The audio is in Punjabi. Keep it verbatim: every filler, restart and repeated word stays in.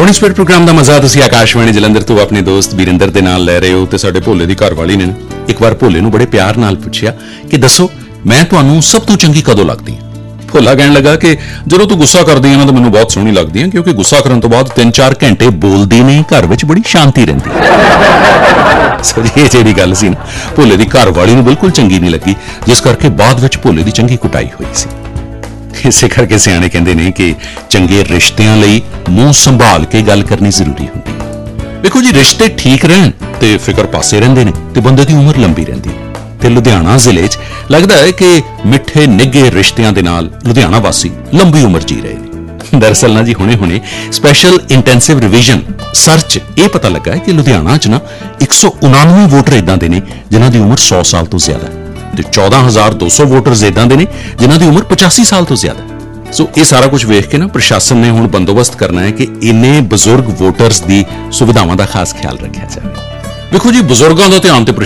मॉर्निंग स्पिरिट प्रोग्राम का मजा तुसीं आकाशवाणी जलंधर तो अपने दोस्त बीरिंदर दे नाल लै रहे हो ते साडे भोले दी घरवाली ने एक बार भोले नूं बड़े प्यार नाल पुछया कि दसो मैं तुहानूं सब तो चंगी कदों लगदी हां। भोला कहण लगा कि जदों तू गुस्सा करदी है ना तो मैनूं बहुत सोहणी लगदी है, क्योंकि गुस्सा करन तो बाद तीन चार घंटे बोलदी नहीं, घर विच बड़ी शांति रहिंदी है। सो जी ये जिहड़ी गल सी ना भोले दी घरवाली नूं बिल्कुल चंगी नहीं लगी, जिस करके बाद विच भोले दी चंगी कुटाई हुई सी। इसे करके सियाणे कहंदे ने कि चंगे रिश्तिਆਂ ਲਈ ਮੂੰਹ ਸੰਭਾਲ ਕੇ ਗੱਲ ਕਰਨੀ ਜ਼ਰੂਰੀ ਹੁੰਦੀ ਹੈ। ਵੇਖੋ ਜੀ ਰਿਸ਼ਤੇ ਠੀਕ ਰਹਿਣ ਤੇ ਫਿਕਰ ਪਾਸੇ ਰਹਿੰਦੇ ਨੇ ਤੇ ਬੰਦੇ ਦੀ ਉਮਰ ਲੰਬੀ ਰਹਿੰਦੀ ਹੈ। ਤੇ ਲੁਧਿਆਣਾ ਜ਼ਿਲ੍ਹੇ 'ਚ ਲੱਗਦਾ ਹੈ ਕਿ ਮਿੱਠੇ ਨਿੱਘੇ ਰਿਸ਼ਤਿਆਂ ਦੇ ਨਾਲ ਲੁਧਿਆਣਾ ਵਾਸੀ ਲੰਬੀ ਉਮਰ ਜੀ ਰਹੇ ਨੇ। ਦਰਅਸਲ ਨਾ ਜੀ ਹੁਣੇ ਹੁਣੇ ਸਪੈਸ਼ਲ ਇੰਟੈਂਸਿਵ ਰਿਵੀਜ਼ਨ ਸਰਚ ਇਹ ਪਤਾ ਲੱਗਾ ਹੈ ਕਿ ਲੁਧਿਆਣਾ 'ਚ ਨਾ ਇੱਕ ਸੌ ਉਨਾਨਵੇਂ ਵੋਟਰ ਇਦਾਂ ਦੇ ਨੇ ਜਿਨ੍ਹਾਂ ਦੀ ਉਮਰ ਸੌ ਸਾਲ ਤੋਂ ਜ਼ਿਆਦਾ ਹੈ ਤੇ ਚੌਦਾਂ ਹਜ਼ਾਰ ਦੋ ਸੌ ਵੋਟਰਸ ਇਦਾਂ ਦੇ ਨੇ ਜਿਨ੍ਹਾਂ ਦੀ ਉਮਰ ਪਚਾਸੀ ਸਾਲ ਤੋਂ ਜ਼ਿਆਦਾ ਹੈ। ਸੋ ਇਹ ਸਾਰਾ ਕੁਝ ਵੇਖ ਕੇ ਨਾ ਪ੍ਰਸ਼ਾਸਨ ਨੇ ਹੁਣ ਬੰਦੋਬਸਤ ਕਰਨਾ ਹੈ ਕਿ ਇੰਨੇ ਬਜ਼ੁਰਗ ਵੋਟਰਸ ਦੀ ਸੁਵਿਧਾਵਾਂ ਦਾ ਖਾਸ ਖਿਆਲ ਰੱਖਿਆ ਜਾਵੇ। ਵੇਖੋ ਜੀ ਬਜ਼ੁਰਗਾਂ ਦਾ ਧਿਆਨ ਤੇ